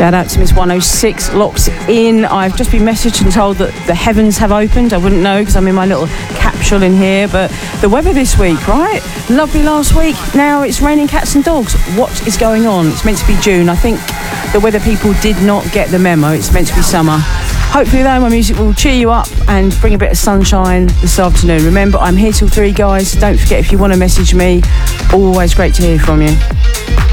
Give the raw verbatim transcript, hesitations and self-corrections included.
Shout out to Miss one oh six, locked in. I've just been messaged and told that the heavens have opened. I wouldn't know because I'm in my little capsule in here, but the weather this week, right? Lovely last week. Now it's raining cats and dogs. What is going on? It's meant to be June. I think the weather people did not get the memo. It's meant to be summer. Hopefully though, my music will cheer you up and bring a bit of sunshine this afternoon. Remember, I'm here till three, guys. Don't forget, if you want to message me, always great to hear from you.